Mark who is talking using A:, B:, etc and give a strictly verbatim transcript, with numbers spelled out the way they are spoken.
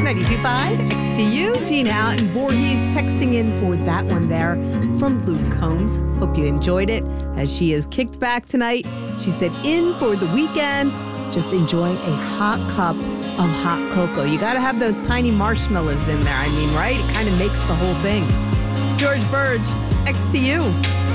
A: ninety-two point five X T U. Gina out and Voorhees texting in for that one there from Luke Combs. Hope you enjoyed it as she is kicked back tonight. She said in for the weekend, just enjoying a hot cup of hot cocoa. You got to have those tiny marshmallows in there. I mean, right? It kind of makes the whole thing. George Burge, X T U.